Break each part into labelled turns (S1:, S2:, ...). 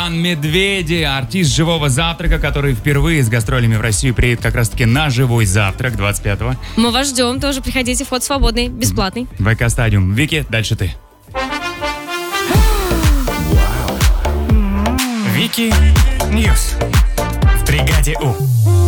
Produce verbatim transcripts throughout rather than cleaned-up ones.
S1: Иван Медведи, артист «Живого завтрака», который впервые с гастролями в Россию приедет как раз-таки на «Живой завтрак» двадцать пятого.
S2: Мы вас ждем, тоже приходите, вход свободный, бесплатный.
S1: ВК Стадиум. Вики, дальше ты.
S3: Вики Ньюс в бригаде У.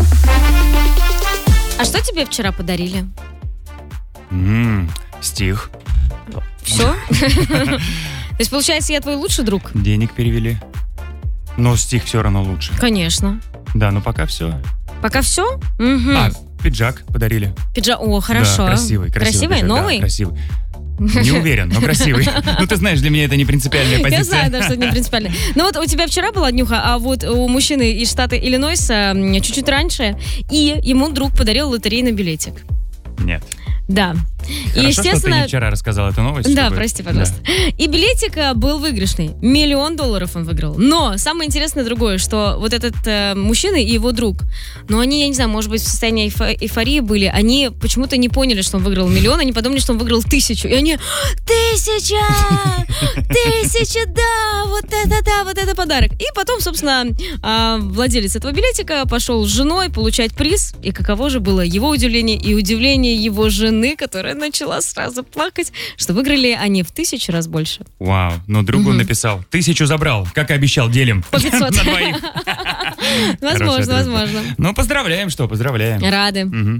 S2: А что тебе вчера подарили?
S1: М-м, стих.
S2: Все? То есть, получается, я твой лучший друг?
S1: Денег перевели. Но стих все равно лучше.
S2: Конечно.
S1: Да, но пока все.
S2: Пока все? Угу.
S1: А, пиджак подарили.
S2: Пиджак, о, хорошо.
S1: Да, красивый, красивый.
S2: Красивый?
S1: Пиджак,
S2: Новый?
S1: Да, красивый. Не уверен, но красивый. Ну, ты знаешь, для меня это не принципиальная позиция.
S2: Я знаю, да, что это не принципиально. Ну вот у тебя вчера была днюха, а вот у мужчины из штата Иллинойса чуть-чуть раньше, и ему друг подарил лотерейный билетик.
S1: Нет.
S2: Да.
S1: Хорошо,
S2: И, естественно...
S1: что ты не вчера рассказал эту новость.
S2: Да,
S1: чтобы...
S2: прости, пожалуйста. Да. И билетик был выигрышный. Миллион долларов он выиграл. Но самое интересное другое, что вот этот э, мужчина и его друг, ну они, я не знаю, может быть, в состоянии эйфо- эйфории были, они почему-то не поняли, что он выиграл миллион, они подумали, что он выиграл тысячу. И они, тысяча! Тысяча, да! Вот это, да, вот это подарок. И потом, собственно, э, владелец этого билетика пошел с женой получать приз. И каково же было его удивление и удивление его жены, которая начала сразу плакать, что выиграли они в тысячу раз больше.
S1: Вау, но другу
S2: Угу.
S1: написал, тысячу забрал, как и обещал, делим.
S2: По пятьсот.
S1: На двоих.
S2: Возможно, возможно.
S1: Ну, поздравляем, что, поздравляем.
S2: Рады.
S1: Мгм.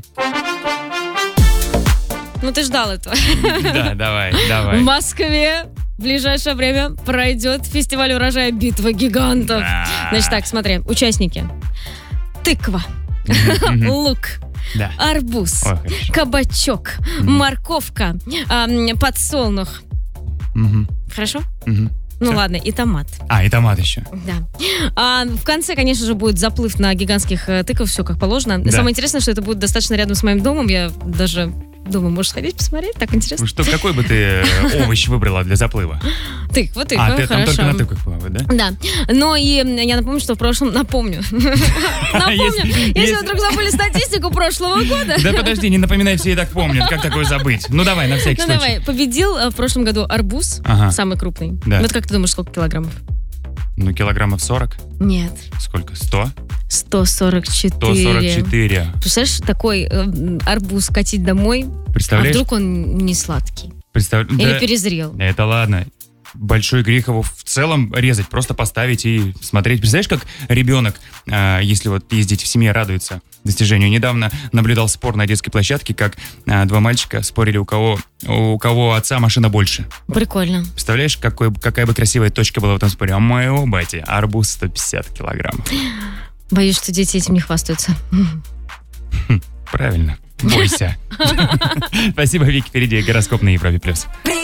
S2: Ну, ты ждал этого.
S1: Да, давай,
S2: В
S1: давай.
S2: Москве в ближайшее время пройдет фестиваль урожая «Битва гигантов».
S1: Да.
S2: Значит так, смотри, участники. Тыква,
S1: Мгм.
S2: лук,
S1: Да.
S2: арбуз,
S1: Ой, хорошо.
S2: кабачок, морковка, ам, подсолнух.
S1: Мгм.
S2: Хорошо?
S1: Мгм.
S2: Ну
S1: Всё.
S2: ладно, и томат.
S1: А, и томат еще.
S2: Да. А в конце, конечно же, будет заплыв на гигантских э, тыкв, все как положено.
S1: Да.
S2: Самое интересное, что это будет достаточно рядом с моим домом. Я даже думаю, можешь сходить посмотреть, так интересно.
S1: Ну что, какой бы ты э, овощ выбрала для заплыва?
S2: Тыква, тыква,
S1: А, ты там
S2: хорошо.
S1: только на тыквах плавает, да?
S2: Да. Но и я напомню, что в прошлом... Напомню. Напомню.
S1: Если-
S2: Если вы вдруг забыли статистику прошлого года.
S1: Да подожди, не напоминай, все и так помнят. Как такое забыть? Ну давай, на всякий
S2: Ну
S1: случай.
S2: давай, победил э, в прошлом году арбуз,
S1: Ага.
S2: самый крупный.
S1: Да.
S2: Вот как ты думаешь, сколько килограммов?
S1: Ну, килограммов сорок.
S2: Нет.
S1: Сколько? сто?
S2: сто сорок четыре.
S1: сто сорок четыре.
S2: Представляешь, такой э, арбуз катить домой, а
S1: Представляешь?
S2: вдруг он не сладкий?
S1: Представ-
S2: Или
S1: да,
S2: перезрел?
S1: это ладно. Большой грех его в целом резать, просто поставить и смотреть. Представляешь, как ребенок, э, если вот ездить в семье, радуется достижению. Недавно наблюдал спор на детской площадке, как э, два мальчика спорили, у кого, у кого отца машина больше.
S2: Прикольно.
S1: Представляешь, какой, какая бы красивая точка была в этом споре? А моего бати арбуз сто пятьдесят килограммов.
S2: Боюсь, что дети этим не хвастаются.
S1: Правильно. Бойся. Спасибо, Вики. Впереди гороскоп на Европе+. плюс.